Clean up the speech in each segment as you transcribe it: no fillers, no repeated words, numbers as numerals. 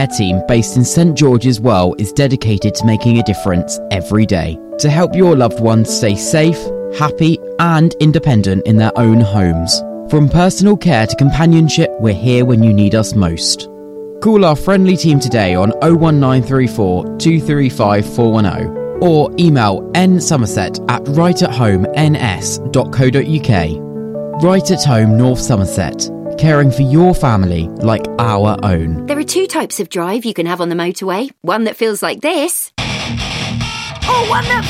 Care team based in St George's Well is dedicated to making a difference every day to help your loved ones stay safe, happy and independent in their own homes. From personal care to companionship, we're here when you need us most. Call our friendly team today on 01934 235 410 or email nsomerset@rightathomens.co.uk. Right at Home North Somerset, caring for your family like our own. There are two types of drive you can have on the motorway. One that feels like this. Or one that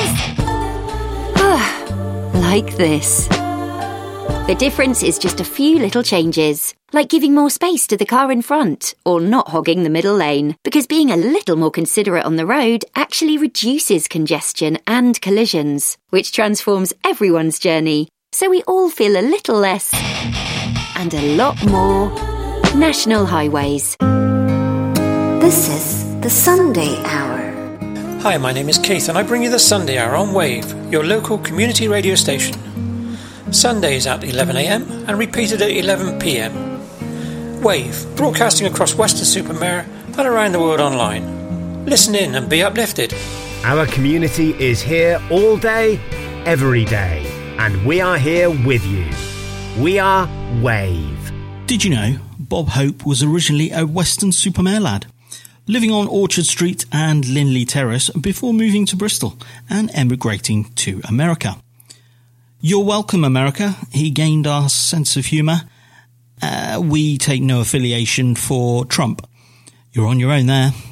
feels... like this. The difference is just a few little changes, like giving more space to the car in front or not hogging the middle lane, because being a little more considerate on the road actually reduces congestion and collisions, which transforms everyone's journey, so we all feel a little less and a lot more National Highways. This is the Sunday Hour. Hi, my name is Keith and I bring you the Sunday Hour on Wave, your local community radio station. Sundays at 11am and repeated at 11pm. Wave, broadcasting across Weston-super-Mare and around the world online. Listen in and be uplifted. Our community is here all day, every day, and we are here with you. We are Wave. Did you know Bob Hope was originally a Weston-super-Mare lad, living on Orchard Street and Linley Terrace before moving to Bristol and emigrating to America? You're welcome, America. He gained our sense of humour. We take no affiliation for Trump. You're on your own there.